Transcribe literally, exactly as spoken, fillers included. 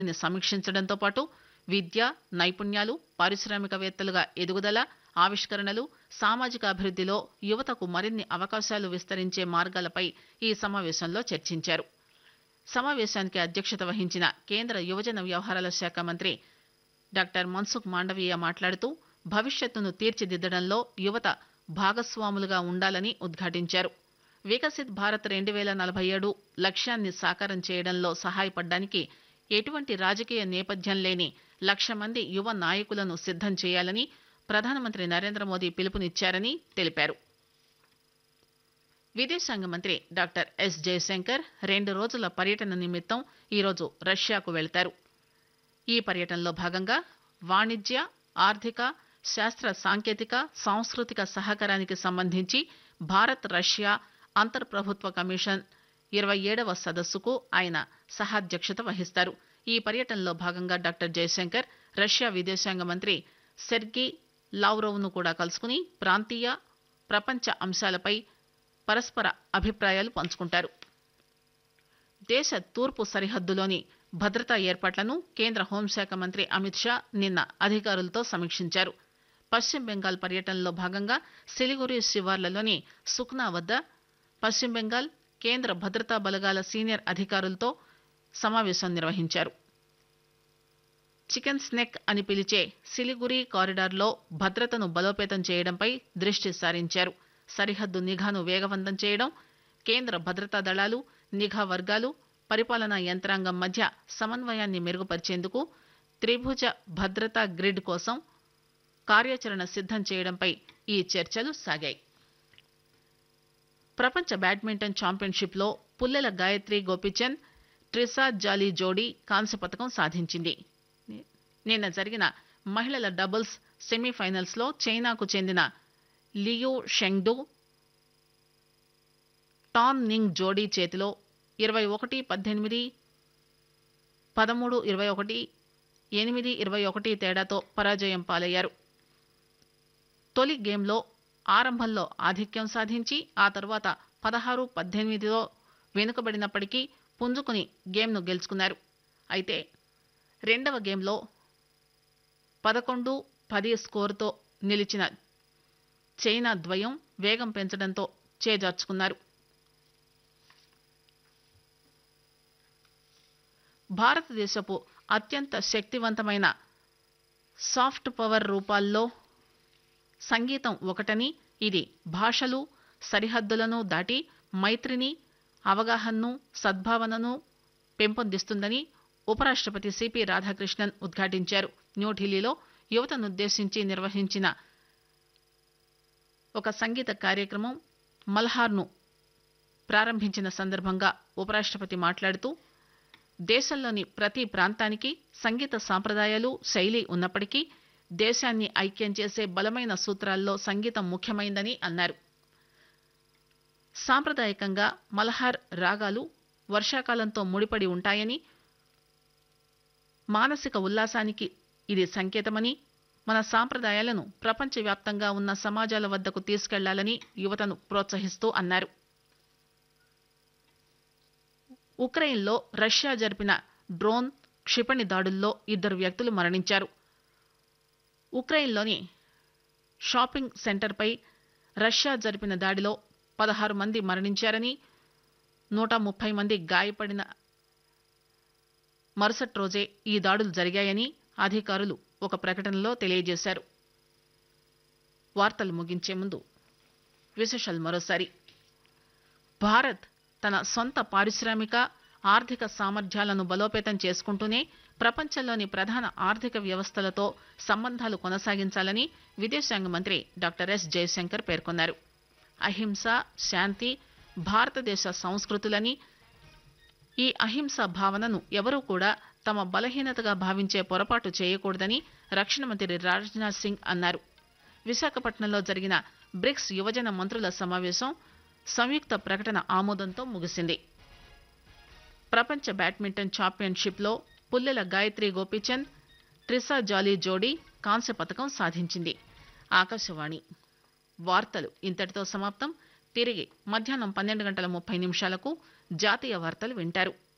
ని సమీక్షించడంతో పాటు విద్య, నైపుణ్యాలు, పారిశ్రామికవేత్తలుగా ఎదుగుదల, ఆవిష్కరణలు, సామాజిక అభివృద్దిలో యువతకు మరిన్ని అవకాశాలు విస్తరించే మార్గాలపై ఈ సమావేశంలో చర్చించారు. సమావేశానికి అధ్యక్షత వహించిన కేంద్ర యువజన వ్యవహారాల శాఖ మంత్రి డాక్టర్ మన్సుఖ్ మాండవీయ మాట్లాడుతూ భవిష్యత్తును తీర్చిదిద్దడంలో యువత భాగస్వాములుగా ఉండాలని ఉద్ఘాటించారు. వికసిత్ భారత్ రెండు వేల నలభై ఏడు లక్ష్యాన్ని సాకారం చేయడంలో సహాయపడడానికి ఎటువంటి రాజకీయ నేపథ్యం లేని లక్ష మంది యువ నాయకులను సిద్దం చేయాలని ప్రధానమంత్రి నరేంద్ర మోదీ పిలుపునిచ్చారని తెలిపారు. విదేశాంగ మంత్రి డాక్టర్ ఎస్ జయశంకర్ రెండు రోజుల పర్యటన నిమిత్తం ఈరోజు రష్యాకు వెళతారు. ఈ పర్యటనలో భాగంగా వాణిజ్య, ఆర్థిక, శాస్త్ర సాంకేతిక, సాంస్కృతిక సహకారానికి సంబంధించి భారత్ రష్యా అంతర్ ప్రభుత్వ కమిషన్ ఇరవై ఏడవ సదస్సుకు ఆయన సహాధ్యక్షత వహిస్తారు. ఈ పర్యటనలో భాగంగా డాక్టర్ జయశంకర్ రష్యా విదేశాంగ మంత్రి సెర్గీ లావ్రోవ్ ను కూడా కలుసుకుని ప్రాంతీయ, ప్రపంచ అంశాలపై పరస్పర అభిప్రాయాలు పంచుకుంటారు. దేశ తూర్పు సరిహద్దులోని భద్రతా ఏర్పాట్లను కేంద్ర హోంశాఖ మంత్రి అమిత్ షా నిన్న అధికారులతో సమీక్షించారు. పశ్చిమ బెంగాల్ పర్యటనలో భాగంగా సిలిగురి శివార్లలోని సుఖ్నా వద్ద పశ్చిమ బెంగాల్ కేంద్ర భద్రతా బలగాల సీనియర్ అధికారులతో సమావేశం నిర్వహించారు. చికెన్ స్నెక్ అని పిలిచే సిలిగురి కారిడార్లో భద్రతను బలోపేతం చేయడంపై దృష్టి సారించారు. సరిహద్దు నిఘాను వేగవంతం చేయడం, కేంద్ర భద్రతా దళాలు, నిఘా వర్గాలు, పరిపాలనా యంత్రాంగం మధ్య సమన్వయాన్ని మెరుగుపరిచేందుకు త్రిభుజ భద్రతా గ్రిడ్ కోసం కార్యాచరణ సిద్దం చేయడంపై ఈ చర్చలు సాగాయి. ప్రపంచ బ్యాడ్మింటన్ ఛాంపియన్షిప్ లో పుల్లెల గాయత్రి గోపిచంద్, ట్రిసా జాలీ జోడీ కాంస్య పతకం సాధించింది. నిన్న జరిగిన మహిళల డబుల్స్ సెమీఫైనల్స్ లో చైనాకు చెందిన లియూ షెంగ్డు, టాన్ నింగ్ జోడీ చేతిలో ఇరవై ఒకటి పద్దెనిమిది, పదమూడు ఇరవై ఒకటి, ఎనిమిది ఇరవై ఒకటి తేడాతో పరాజయం పాలయ్యారు. తొలి గేమ్లో ఆరంభంలో ఆధిక్యం సాధించి ఆ తర్వాత పదహారు పద్దెనిమిదిలో వెనుకబడినప్పటికీ పుంజుకుని గేమ్ను గెలుచుకున్నారు. అయితే రెండవ గేమ్లో పదకొండు పది స్కోరుతో నిలిచిన చైనా ద్వయం వేగం పెంచడంతో చేజార్చుకున్నారు. భారతదేశపు అత్యంత శక్తివంతమైన సాఫ్ట్ పవర్ రూపాల్లో సంగీతం ఒకటని, ఇది భాషలు, సరిహద్దులను దాటి మైత్రిని, అవగాహనను, సద్భావనను పెంపొందిస్తుందని ఉపరాష్ట్రపతి సిపి రాధాకృష్ణన్ ఉద్ఘాటించారు. న్యూఢిల్లీలో యువతనుద్దేశించి నిర్వహించిన ఒక సంగీత కార్యక్రమం మల్హార్ను ప్రారంభించిన సందర్భంగా ఉపరాష్ట్రపతి మాట్లాడుతూ దేశంలోని ప్రతి ప్రాంతానికి సంగీత సాంప్రదాయాలు, శైలి ఉన్నప్పటికీ దేశాన్ని ఐక్యం చేసే బలమైన సూత్రాల్లో సంగీతం ముఖ్యమైందని అన్నారు. సాంప్రదాయకంగా మల్హార్ రాగాలు వర్షాకాలంతో ముడిపడి ఉంటాయని, మానసిక ఉల్లాసానికి ఇది సంకేతమని, మన సాంప్రదాయాలను ప్రపంచవ్యాప్తంగా ఉన్న సమాజాల వద్దకు తీసుకెళ్లాలని యువతను ప్రోత్సహిస్తూ అన్నారు. ఉక్రెయిన్లో రష్యా జరిపిన డ్రోన్, క్షిపణి దాడుల్లో ఇద్దరు వ్యక్తులు మరణించారు. ఉక్రెయిన్లోని షాపింగ్ సెంటర్పై రష్యా జరిపిన దాడిలో పదహారు మంది మరణించారని, నూట ముప్పై మంది గాయపడిన మరుసటి రోజే ఈ దాడులు జరిగాయని అధికారులు ఒక ప్రకటనలో తెలియజేశారు. వార్తలు ముగించే ముందు విశేషాలు మరోసారి. భారత్ తన సొంత పారిశ్రామిక, ఆర్థిక సామర్థ్యాలను బలోపేతం చేసుకుంటూనే ప్రపంచంలోని ప్రధాన ఆర్థిక వ్యవస్థలతో సంబంధాలు కొనసాగించాలని విదేశాంగ మంత్రి డాక్టర్ ఎస్ జయశంకర్ పేర్కొన్నారు. అహింస, శాంతి భారతదేశ సంస్కృతులని, ఈ అహింసా భావనను ఎవరూ కూడా తమ బలహీనతగా భావించే పొరపాటు చేయకూడదని రక్షణ మంత్రి రాజ్నాథ్ సింగ్ అన్నారు. విశాఖపట్నంలో జరిగిన బ్రిక్స్ యువజన మంత్రుల సమావేశం సంయుక్త ప్రకటన ఆమోదంతో ముగిసింది. ప్రపంచ బ్యాడ్మింటన్ ఛాంపియన్షిప్ లో పుల్లెల గాయత్రి గోపిచంద్, ట్రిసా జాలీ జోడీ కాంస్య పతకం సాధించింది. ఆకాశవాణి వార్తలు ఇంతటితో సమాప్తం. తిరిగి మధ్యాహ్నం పన్నెండు గంటల ముప్పై నిమిషాలకు జాతీయ వార్తలు వింటారు.